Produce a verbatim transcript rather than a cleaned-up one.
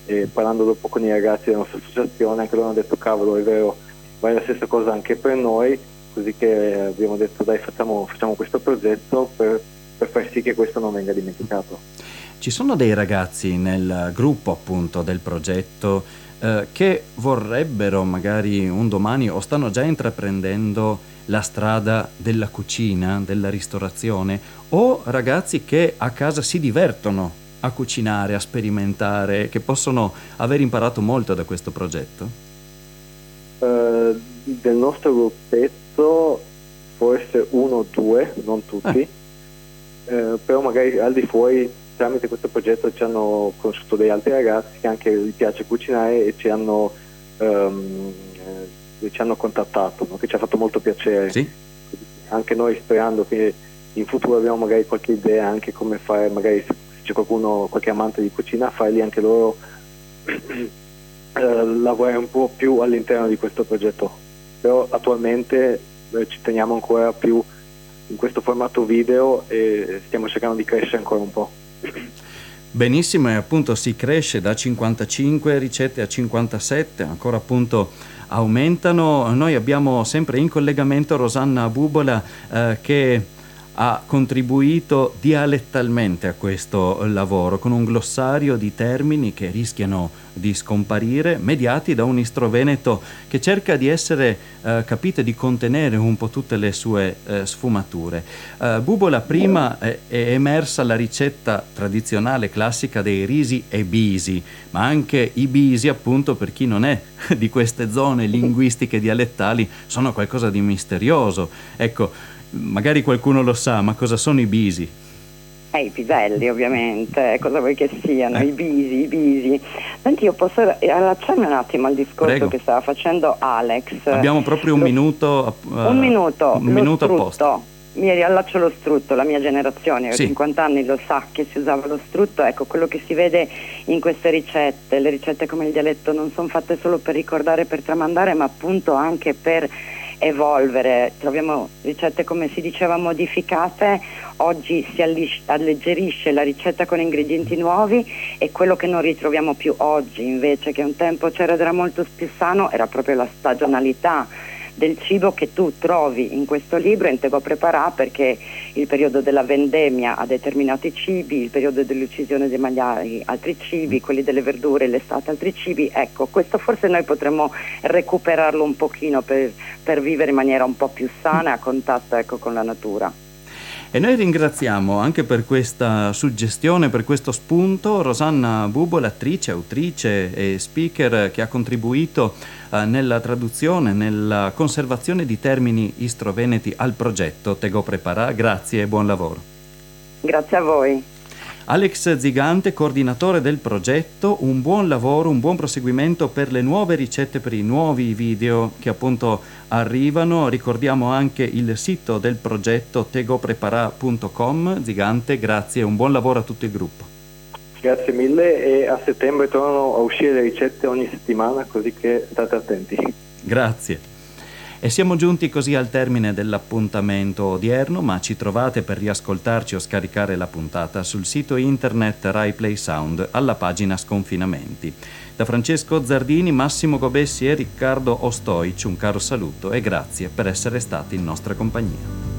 e parlando dopo con i ragazzi della nostra associazione, anche loro hanno detto cavolo, è vero, vale la stessa cosa anche per noi, così che abbiamo detto dai facciamo, facciamo questo progetto per, per far sì che questo non venga dimenticato. Ci sono dei ragazzi nel gruppo appunto del progetto eh, che vorrebbero magari un domani o stanno già intraprendendo la strada della cucina, della ristorazione, o ragazzi che a casa si divertono a cucinare, a sperimentare, che possono aver imparato molto da questo progetto? Uh, del nostro gruppetto forse uno o due, non tutti, eh. Uh, però magari al di fuori tramite questo progetto ci hanno conosciuto dei altri ragazzi che anche gli piace cucinare e ci hanno, um, eh, ci hanno contattato, no? Che ci ha fatto molto piacere. Sì. Anche noi sperando che in futuro abbiamo magari qualche idea anche come fare, magari se c'è qualcuno, qualche amante di cucina, farli anche loro eh, lavorare un po' più all'interno di questo progetto. Però attualmente eh, ci teniamo ancora più in questo formato video e stiamo cercando di crescere ancora un po'. Benissimo, e appunto si cresce da cinquantacinque ricette a cinquantasette, ancora appunto aumentano. Noi abbiamo sempre in collegamento Rosanna Bubola eh, che ha contribuito dialettalmente a questo lavoro con un glossario di termini che rischiano di scomparire, mediati da un istroveneto che cerca di essere eh, capito e di contenere un po' tutte le sue eh, sfumature. Eh, Bubola, prima è, è emersa la ricetta tradizionale classica dei risi e bisi, ma anche i bisi, appunto, per chi non è di queste zone linguistiche dialettali, sono qualcosa di misterioso. Ecco, magari qualcuno lo sa, ma cosa sono i bisi? Eh, i piselli ovviamente, cosa vuoi che siano, eh. i bisi, i bisi. Senti, io posso allacciarmi un attimo al discorso Prego. Che stava facendo Alex. Abbiamo proprio un lo, minuto uh, un minuto, un minuto lo apposta. Mi riallaccio lo strutto, la mia generazione, ho sì. cinquanta anni, lo sa che si usava lo strutto. Ecco, quello che si vede in queste ricette, le ricette come il dialetto non sono fatte solo per ricordare, per tramandare, ma appunto anche per evolvere. Troviamo ricette, come si diceva, modificate. Oggi si alleggerisce la ricetta con ingredienti nuovi, e quello che non ritroviamo più oggi invece, che un tempo c'era ed era molto più sano, era proprio la stagionalità del cibo che tu trovi in questo libro in Te go preparà, perché il periodo della vendemmia a determinati cibi, il periodo dell'uccisione dei maiali altri cibi, quelli delle verdure l'estate altri cibi. Ecco, questo forse noi potremmo recuperarlo un pochino per, per vivere in maniera un po' più sana e a contatto, ecco, con la natura. E noi ringraziamo anche per questa suggestione, per questo spunto, Rosanna Bubola, attrice, autrice e speaker che ha contribuito eh, nella traduzione, nella conservazione di termini istroveneti al progetto Te go preparà. Grazie e buon lavoro. Grazie a voi. Alex Zigante, coordinatore del progetto, un buon lavoro, un buon proseguimento per le nuove ricette, per i nuovi video che appunto arrivano. Ricordiamo anche il sito del progetto te go preparà punto com. Zigante, grazie e un buon lavoro a tutto il gruppo. Grazie mille, e a settembre tornano a uscire le ricette ogni settimana, così che state attenti. Grazie. E siamo giunti così al termine dell'appuntamento odierno, ma ci trovate per riascoltarci o scaricare la puntata sul sito internet Rai Play Sound alla pagina Sconfinamenti. Da Francesco Zardini, Massimo Gobessi e Riccardo Ostoic un caro saluto e grazie per essere stati in nostra compagnia.